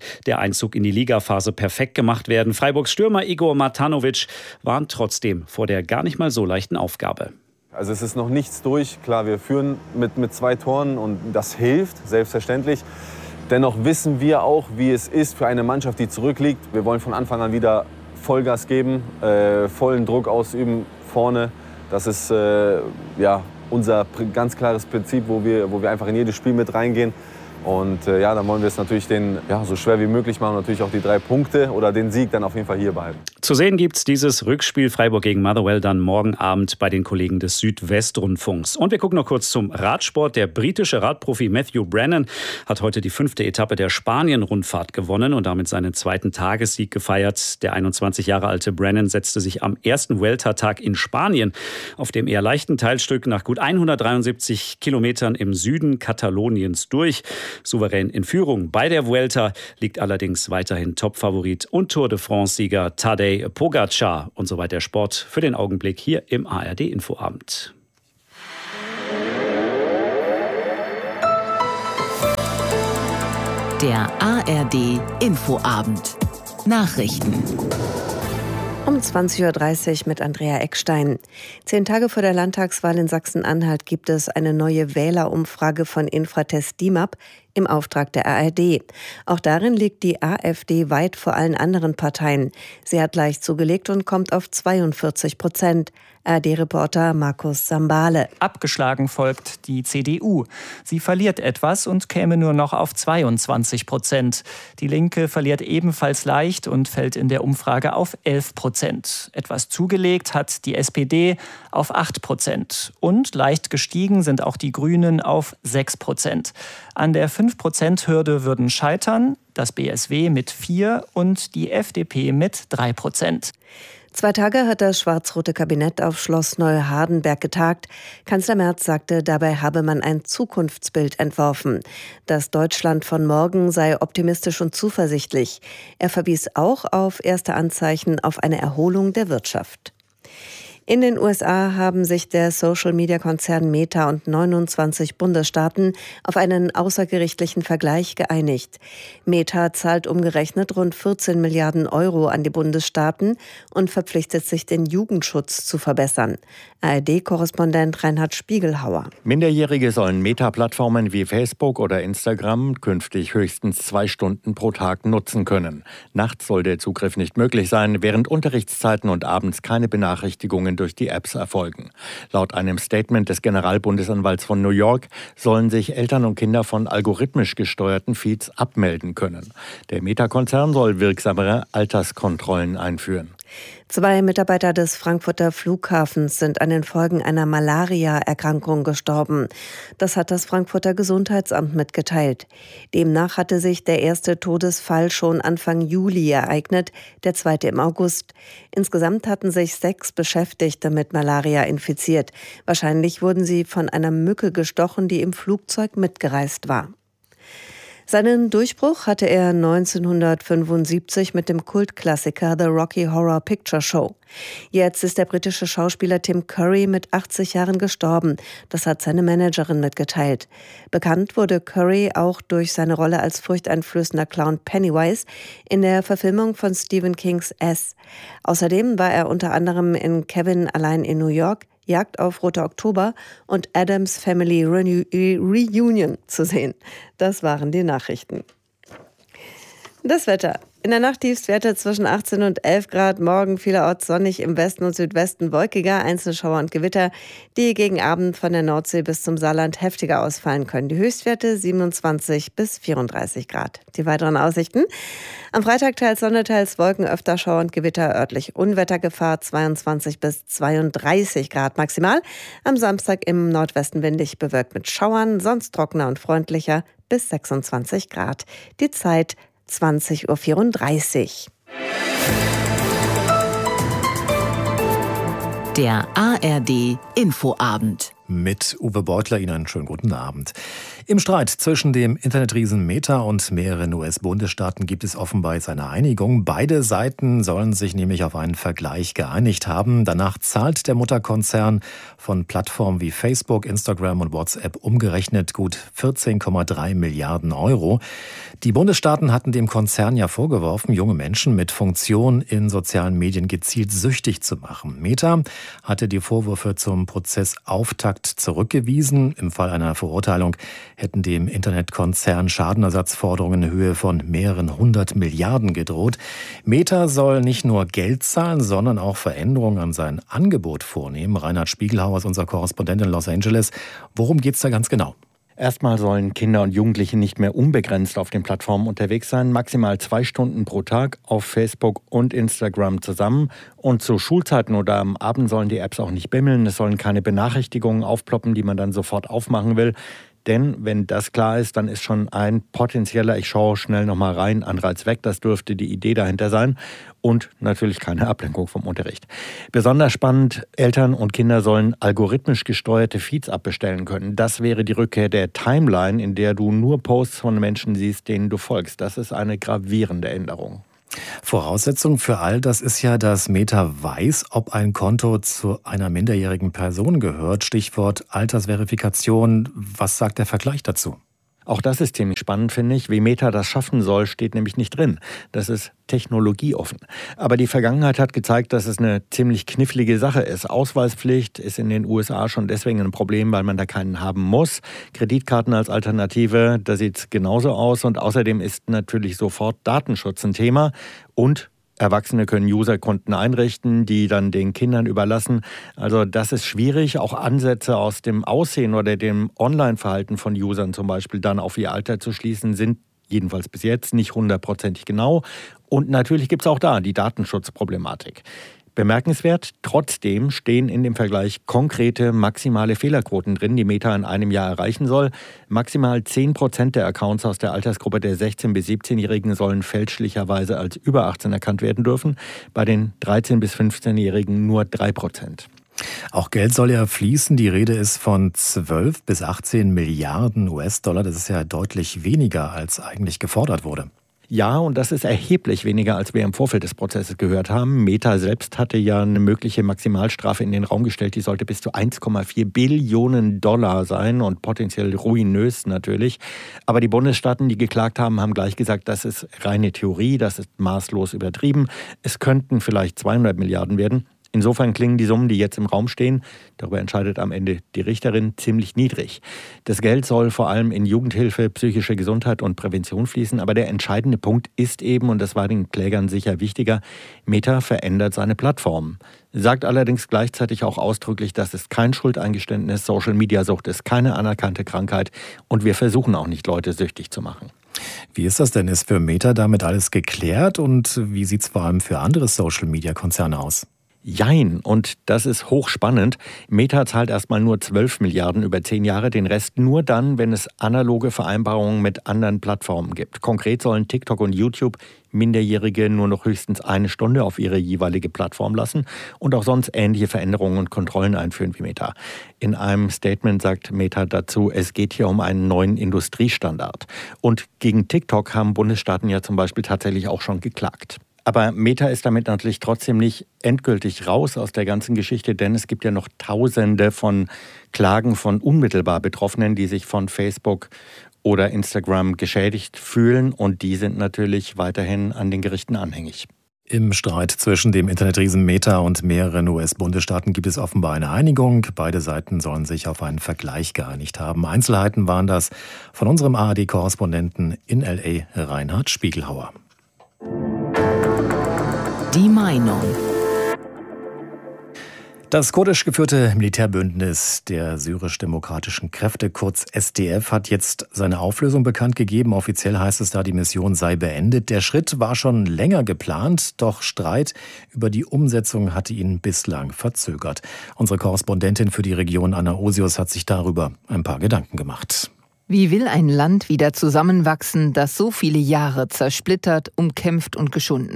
Einzug in die Ligaphase perfekt gemacht werden. Freiburgs Stürmer Igor Matanovic warnt trotzdem vor der gar nicht mal so leichten Aufgabe. Also es ist noch nichts durch. Klar, wir führen mit 2 Toren und das hilft, selbstverständlich. Dennoch wissen wir auch, wie es ist für eine Mannschaft, die zurückliegt. Wir wollen von Anfang an wieder Vollgas geben, vollen Druck ausüben vorne. Das ist unser ganz klares Prinzip, wo wir einfach in jedes Spiel mit reingehen. Und dann wollen wir es natürlich so schwer wie möglich machen und natürlich auch die 3 Punkte oder den Sieg dann auf jeden Fall hier behalten. Zu sehen gibt's dieses Rückspiel Freiburg gegen Motherwell dann morgen Abend bei den Kollegen des Südwestrundfunks. Und wir gucken noch kurz zum Radsport. Der britische Radprofi Matthew Brennan hat heute die 5. Etappe der Spanien-Rundfahrt gewonnen und damit seinen 2. Tagessieg gefeiert. Der 21 Jahre alte Brennan setzte sich am ersten Vuelta-Tag in Spanien auf dem eher leichten Teilstück nach gut 173 Kilometern im Süden Kataloniens durch. Souverän in Führung. Bei der Vuelta liegt allerdings weiterhin Topfavorit und Tour de France-Sieger Tadej Pogačar. Und soweit der Sport für den Augenblick hier im ARD-Infoabend. Der ARD-Infoabend. Nachrichten. Um 20.30 Uhr mit Andrea Eckstein. 10 Tage vor der Landtagswahl in Sachsen-Anhalt gibt es eine neue Wählerumfrage von Infratest DIMAP im Auftrag der ARD. Auch darin liegt die AfD weit vor allen anderen Parteien. Sie hat leicht zugelegt und kommt auf 42%. ARD-Reporter Markus Sambale. Abgeschlagen folgt die CDU. Sie verliert etwas und käme nur noch auf 22%. Die Linke verliert ebenfalls leicht und fällt in der Umfrage auf 11%. Etwas zugelegt hat die SPD auf 8%. Und leicht gestiegen sind auch die Grünen auf 6%. An der 5%-Hürde würden scheitern das BSW mit 4% und die FDP mit 3%. 2 Tage hat das schwarz-rote Kabinett auf Schloss Neuhardenberg getagt. Kanzler Merz sagte, dabei habe man ein Zukunftsbild entworfen. Das Deutschland von morgen sei optimistisch und zuversichtlich. Er verwies auch auf erste Anzeichen auf eine Erholung der Wirtschaft. In den USA haben sich der Social-Media-Konzern Meta und 29 Bundesstaaten auf einen außergerichtlichen Vergleich geeinigt. Meta zahlt umgerechnet rund 14 Milliarden Euro an die Bundesstaaten und verpflichtet sich, den Jugendschutz zu verbessern. ARD-Korrespondent Reinhard Spiegelhauer. Minderjährige sollen Meta-Plattformen wie Facebook oder Instagram künftig höchstens 2 Stunden pro Tag nutzen können. Nachts soll der Zugriff nicht möglich sein, während Unterrichtszeiten und abends keine Benachrichtigungen durch die Apps erfolgen. Laut einem Statement des Generalbundesanwalts von New York sollen sich Eltern und Kinder von algorithmisch gesteuerten Feeds abmelden können. Der Meta-Konzern soll wirksamere Alterskontrollen einführen. 2 Mitarbeiter des Frankfurter Flughafens sind an den Folgen einer Malaria-Erkrankung gestorben. Das hat das Frankfurter Gesundheitsamt mitgeteilt. Demnach hatte sich der erste Todesfall schon Anfang Juli ereignet, der 2. im August. Insgesamt hatten sich 6 Beschäftigte mit Malaria infiziert. Wahrscheinlich wurden sie von einer Mücke gestochen, die im Flugzeug mitgereist war. Seinen Durchbruch hatte er 1975 mit dem Kultklassiker The Rocky Horror Picture Show. Jetzt ist der britische Schauspieler Tim Curry mit 80 Jahren gestorben. Das hat seine Managerin mitgeteilt. Bekannt wurde Curry auch durch seine Rolle als furchteinflößender Clown Pennywise in der Verfilmung von Stephen Kings S. Außerdem war er unter anderem in Kevin allein in New York, Jagd auf Roter Oktober und Addams Family Reunion zu sehen. Das waren die Nachrichten. Das Wetter. In der Nacht Tiefstwerte zwischen 18 und 11 Grad. Morgen vielerorts sonnig, im Westen und Südwesten wolkiger, einzelne Schauer und Gewitter, die gegen Abend von der Nordsee bis zum Saarland heftiger ausfallen können. Die Höchstwerte 27 bis 34 Grad. Die weiteren Aussichten. Am Freitag teils Sonne, teils Wolken, öfter Schauer und Gewitter, örtlich Unwettergefahr 22 bis 32 Grad maximal. Am Samstag im Nordwesten windig, bewölkt mit Schauern, sonst trockener und freundlicher bis 26 Grad. Die Zeit 20.34 Uhr. Der ARD Infoabend. Mit Uwe Beutler Ihnen einen schönen guten Abend. Im Streit zwischen dem Internetriesen Meta und mehreren US-Bundesstaaten gibt es offenbar jetzt eine Einigung. Beide Seiten sollen sich nämlich auf einen Vergleich geeinigt haben. Danach zahlt der Mutterkonzern von Plattformen wie Facebook, Instagram und WhatsApp umgerechnet gut 14,3 Milliarden Euro. Die Bundesstaaten hatten dem Konzern ja vorgeworfen, junge Menschen mit Funktionen in sozialen Medien gezielt süchtig zu machen. Meta hatte die Vorwürfe zum Prozessauftakt zurückgewiesen. Im Fall einer Verurteilung hätten dem Internetkonzern Schadenersatzforderungen in Höhe von mehreren 100 Milliarden gedroht. Meta soll nicht nur Geld zahlen, sondern auch Veränderungen an sein Angebot vornehmen. Reinhard Spiegelhauer ist unser Korrespondent in Los Angeles. Worum geht es da ganz genau? Erstmal sollen Kinder und Jugendliche nicht mehr unbegrenzt auf den Plattformen unterwegs sein. Maximal 2 Stunden pro Tag auf Facebook und Instagram zusammen. Und zu Schulzeiten oder am Abend sollen die Apps auch nicht bimmeln. Es sollen keine Benachrichtigungen aufploppen, die man dann sofort aufmachen will. Denn wenn das klar ist, dann ist schon ein potenzieller, ich schaue schnell nochmal rein, Anreiz weg. Das dürfte die Idee dahinter sein. Und natürlich keine Ablenkung vom Unterricht. Besonders spannend, Eltern und Kinder sollen algorithmisch gesteuerte Feeds abbestellen können. Das wäre die Rückkehr der Timeline, in der du nur Posts von Menschen siehst, denen du folgst. Das ist eine gravierende Änderung. Voraussetzung für all das ist ja, dass Meta weiß, ob ein Konto zu einer minderjährigen Person gehört. Stichwort Altersverifikation. Was sagt der Vergleich dazu? Auch das ist ziemlich spannend, finde ich. Wie Meta das schaffen soll, steht nämlich nicht drin. Das ist technologieoffen. Aber die Vergangenheit hat gezeigt, dass es eine ziemlich knifflige Sache ist. Ausweispflicht ist in den USA schon deswegen ein Problem, weil man da keinen haben muss. Kreditkarten als Alternative, da sieht es genauso aus. Und außerdem ist natürlich sofort Datenschutz ein Thema. Und Erwachsene können Userkonten einrichten, die dann den Kindern überlassen. Also das ist schwierig. Auch Ansätze aus dem Aussehen oder dem Online-Verhalten von Usern zum Beispiel dann auf ihr Alter zu schließen, sind jedenfalls bis jetzt nicht 100% genau. Und natürlich gibt es auch da die Datenschutzproblematik. Bemerkenswert, trotzdem stehen in dem Vergleich konkrete maximale Fehlerquoten drin, die Meta in einem Jahr erreichen soll. Maximal 10% der Accounts aus der Altersgruppe der 16- bis 17-Jährigen sollen fälschlicherweise als über 18 erkannt werden dürfen. Bei den 13- bis 15-Jährigen nur 3%. Auch Geld soll ja fließen. Die Rede ist von 12 bis 18 Milliarden US-Dollar. Das ist ja deutlich weniger, als eigentlich gefordert wurde. Ja, und das ist erheblich weniger, als wir im Vorfeld des Prozesses gehört haben. Meta selbst hatte ja eine mögliche Maximalstrafe in den Raum gestellt. Die sollte bis zu 1,4 Billionen Dollar sein und potenziell ruinös natürlich. Aber die Bundesstaaten, die geklagt haben, haben gleich gesagt, das ist reine Theorie, das ist maßlos übertrieben. Es könnten vielleicht 200 Milliarden werden. Insofern klingen die Summen, die jetzt im Raum stehen, darüber entscheidet am Ende die Richterin, ziemlich niedrig. Das Geld soll vor allem in Jugendhilfe, psychische Gesundheit und Prävention fließen. Aber der entscheidende Punkt ist eben, und das war den Klägern sicher wichtiger, Meta verändert seine Plattform. Sagt allerdings gleichzeitig auch ausdrücklich, das ist kein Schuldeingeständnis, Social-Media-Sucht ist keine anerkannte Krankheit und wir versuchen auch nicht, Leute süchtig zu machen. Wie ist das denn? Ist für Meta damit alles geklärt und wie sieht es vor allem für andere Social-Media-Konzerne aus? Jein, und das ist hochspannend. Meta zahlt erstmal nur 12 Milliarden über 10 Jahre, den Rest nur dann, wenn es analoge Vereinbarungen mit anderen Plattformen gibt. Konkret sollen TikTok und YouTube Minderjährige nur noch höchstens 1 Stunde auf ihre jeweilige Plattform lassen und auch sonst ähnliche Veränderungen und Kontrollen einführen wie Meta. In einem Statement sagt Meta dazu, es geht hier um einen neuen Industriestandard. Und gegen TikTok haben Bundesstaaten ja zum Beispiel tatsächlich auch schon geklagt. Aber Meta ist damit natürlich trotzdem nicht endgültig raus aus der ganzen Geschichte, denn es gibt ja noch Tausende von Klagen von unmittelbar Betroffenen, die sich von Facebook oder Instagram geschädigt fühlen und die sind natürlich weiterhin an den Gerichten anhängig. Im Streit zwischen dem Internetriesen Meta und mehreren US-Bundesstaaten gibt es offenbar eine Einigung. Beide Seiten sollen sich auf einen Vergleich geeinigt haben. Einzelheiten waren das von unserem ARD-Korrespondenten in L.A., Reinhard Spiegelhauer. Die Meinung. Das kurdisch geführte Militärbündnis der syrisch-demokratischen Kräfte, kurz SDF, hat jetzt seine Auflösung bekannt gegeben. Offiziell heißt es da, die Mission sei beendet. Der Schritt war schon länger geplant, doch Streit über die Umsetzung hatte ihn bislang verzögert. Unsere Korrespondentin für die Region Anna Osius hat sich darüber ein paar Gedanken gemacht. Wie will ein Land wieder zusammenwachsen, das so viele Jahre zersplittert, umkämpft und geschunden war?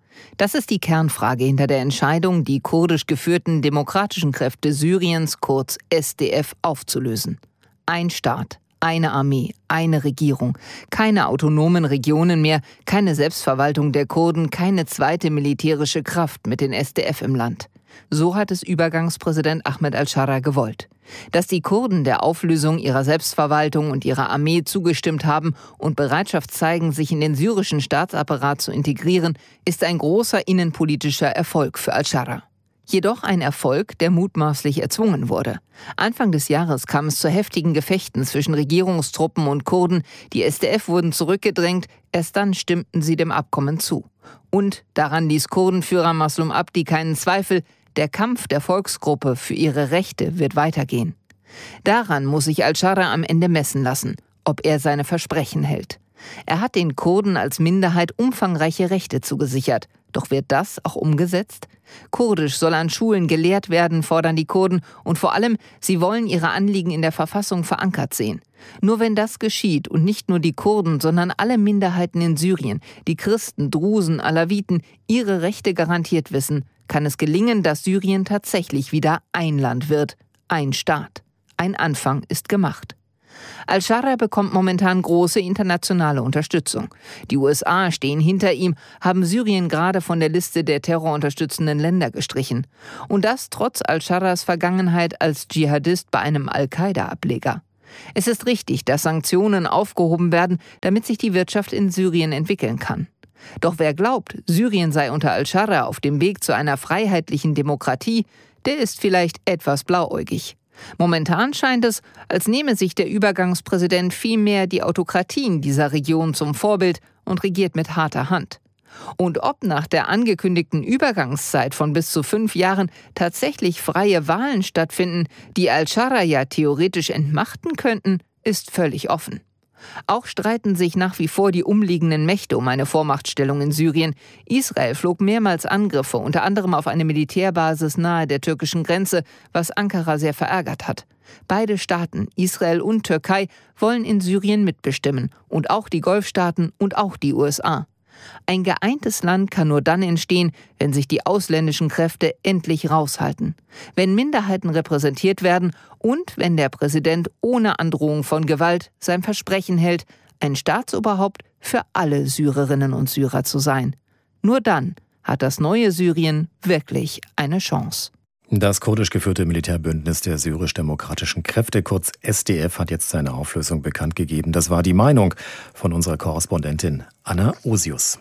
Das ist die Kernfrage hinter der Entscheidung, die kurdisch geführten demokratischen Kräfte Syriens, kurz SDF, aufzulösen. Ein Staat, eine Armee, eine Regierung, keine autonomen Regionen mehr, keine Selbstverwaltung der Kurden, keine zweite militärische Kraft mit den SDF im Land. So hat es Übergangspräsident Ahmed al-Shara gewollt. Dass die Kurden der Auflösung ihrer Selbstverwaltung und ihrer Armee zugestimmt haben und Bereitschaft zeigen, sich in den syrischen Staatsapparat zu integrieren, ist ein großer innenpolitischer Erfolg für al-Shara. Jedoch ein Erfolg, der mutmaßlich erzwungen wurde. Anfang des Jahres kam es zu heftigen Gefechten zwischen Regierungstruppen und Kurden. Die SDF wurden zurückgedrängt, erst dann stimmten sie dem Abkommen zu. Und daran ließ Kurdenführer Maslum Abdi keinen Zweifel, der Kampf der Volksgruppe für ihre Rechte wird weitergehen. Daran muss sich al-Shara am Ende messen lassen, ob er seine Versprechen hält. Er hat den Kurden als Minderheit umfangreiche Rechte zugesichert. Doch wird das auch umgesetzt? Kurdisch soll an Schulen gelehrt werden, fordern die Kurden. Und vor allem, sie wollen ihre Anliegen in der Verfassung verankert sehen. Nur wenn das geschieht und nicht nur die Kurden, sondern alle Minderheiten in Syrien, die Christen, Drusen, Alawiten, ihre Rechte garantiert wissen, kann es gelingen, dass Syrien tatsächlich wieder ein Land wird, ein Staat. Ein Anfang ist gemacht. Al-Shara bekommt momentan große internationale Unterstützung. Die USA stehen hinter ihm, haben Syrien gerade von der Liste der terrorunterstützenden Länder gestrichen. Und das trotz Al-Sharas Vergangenheit als Dschihadist bei einem Al-Qaida-Ableger. Es ist richtig, dass Sanktionen aufgehoben werden, damit sich die Wirtschaft in Syrien entwickeln kann. Doch wer glaubt, Syrien sei unter al-Shara auf dem Weg zu einer freiheitlichen Demokratie, der ist vielleicht etwas blauäugig. Momentan scheint es, als nehme sich der Übergangspräsident vielmehr die Autokratien dieser Region zum Vorbild und regiert mit harter Hand. Und ob nach der angekündigten Übergangszeit von bis zu 5 Jahren tatsächlich freie Wahlen stattfinden, die al-Shara ja theoretisch entmachten könnten, ist völlig offen. Auch streiten sich nach wie vor die umliegenden Mächte um eine Vormachtstellung in Syrien. Israel flog mehrmals Angriffe, unter anderem auf eine Militärbasis nahe der türkischen Grenze, was Ankara sehr verärgert hat. Beide Staaten, Israel und Türkei, wollen in Syrien mitbestimmen. Und auch die Golfstaaten und auch die USA. Ein geeintes Land kann nur dann entstehen, wenn sich die ausländischen Kräfte endlich raushalten, wenn Minderheiten repräsentiert werden und wenn der Präsident ohne Androhung von Gewalt sein Versprechen hält, ein Staatsoberhaupt für alle Syrerinnen und Syrer zu sein. Nur dann hat das neue Syrien wirklich eine Chance. Das kurdisch geführte Militärbündnis der syrisch-demokratischen Kräfte, kurz SDF, hat jetzt seine Auflösung bekannt gegeben. Das war die Meinung von unserer Korrespondentin Anna Osius.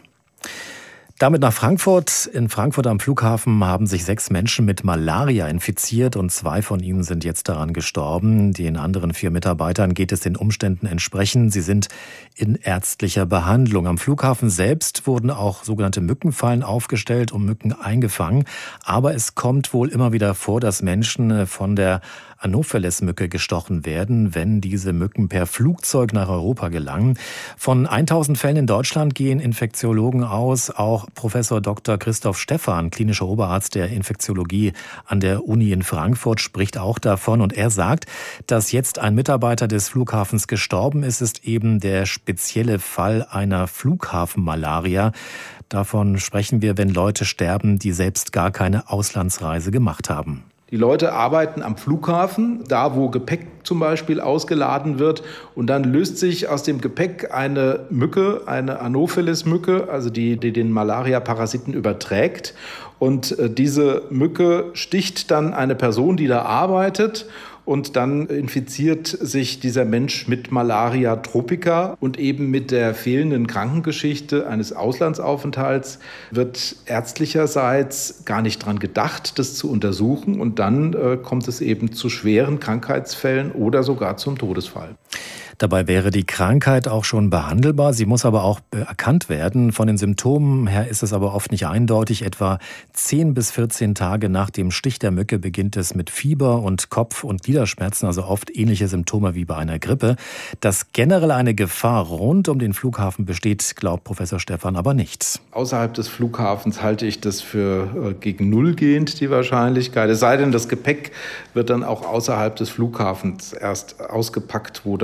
Damit nach Frankfurt. In Frankfurt am Flughafen haben sich 6 Menschen mit Malaria infiziert und 2 von ihnen sind jetzt daran gestorben. Den anderen 4 Mitarbeitern geht es den Umständen entsprechend. Sie sind in ärztlicher Behandlung. Am Flughafen selbst wurden auch sogenannte Mückenfallen aufgestellt und Mücken eingefangen. Aber es kommt wohl immer wieder vor, dass Menschen von der Anopheles-Mücke gestochen werden, wenn diese Mücken per Flugzeug nach Europa gelangen. Von 1000 Fällen in Deutschland gehen Infektiologen aus. Auch Professor Dr. Christoph Stephan, klinischer Oberarzt der Infektiologie an der Uni in Frankfurt, spricht auch davon. Und er sagt, dass jetzt ein Mitarbeiter des Flughafens gestorben ist, ist eben der spezielle Fall einer Flughafenmalaria. Davon sprechen wir, wenn Leute sterben, die selbst gar keine Auslandsreise gemacht haben. Die Leute arbeiten am Flughafen, da wo Gepäck zum Beispiel ausgeladen wird. Und dann löst sich aus dem Gepäck eine Mücke, eine Anopheles-Mücke, also die den Malaria-Parasiten überträgt. Und diese Mücke sticht dann eine Person, die da arbeitet. Und dann infiziert sich dieser Mensch mit Malaria tropica. Und eben mit der fehlenden Krankengeschichte eines Auslandsaufenthalts wird ärztlicherseits gar nicht dran gedacht, das zu untersuchen. Und dann kommt es eben zu schweren Krankheitsfällen oder sogar zum Todesfall. Dabei wäre die Krankheit auch schon behandelbar. Sie muss aber auch erkannt werden. Von den Symptomen her ist es aber oft nicht eindeutig. Etwa 10 bis 14 Tage nach dem Stich der Mücke beginnt es mit Fieber und Kopf- und Gliederschmerzen, also oft ähnliche Symptome wie bei einer Grippe. Dass generell eine Gefahr rund um den Flughafen besteht, glaubt Professor Stephan aber nicht. Außerhalb des Flughafens halte ich das für gegen Null gehend, die Wahrscheinlichkeit. Es sei denn, das Gepäck wird dann auch außerhalb des Flughafens erst ausgepackt, wo dann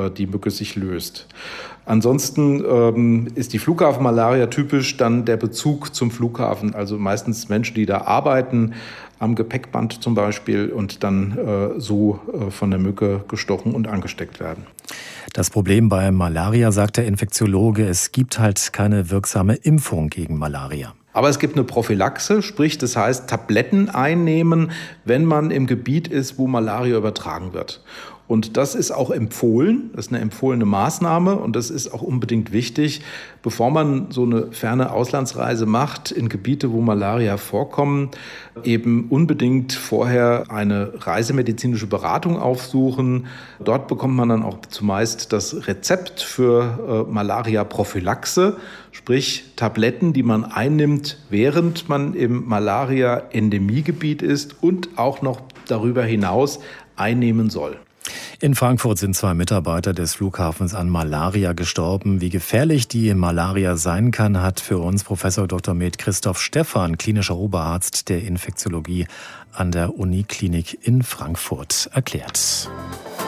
die Mücke sich löst. Ansonsten ist die Flughafenmalaria typisch dann der Bezug zum Flughafen, also meistens Menschen, die da arbeiten, am Gepäckband zum Beispiel, und dann so von der Mücke gestochen und angesteckt werden. Das Problem bei Malaria, sagt der Infektiologe, es gibt halt keine wirksame Impfung gegen Malaria. Aber es gibt eine Prophylaxe, sprich, das heißt Tabletten einnehmen, wenn man im Gebiet ist, wo Malaria übertragen wird. Und das ist auch empfohlen, das ist eine empfohlene Maßnahme und das ist auch unbedingt wichtig, bevor man so eine ferne Auslandsreise macht in Gebiete, wo Malaria vorkommen, eben unbedingt vorher eine reisemedizinische Beratung aufsuchen. Dort bekommt man dann auch zumeist das Rezept für Malaria-Prophylaxe, sprich Tabletten, die man einnimmt, während man im Malaria-Endemiegebiet ist und auch noch darüber hinaus einnehmen soll. In Frankfurt sind 2 Mitarbeiter des Flughafens an Malaria gestorben. Wie gefährlich die Malaria sein kann, hat für uns Professor Dr. med. Christoph Stephan, klinischer Oberarzt der Infektiologie an der Uniklinik in Frankfurt, erklärt.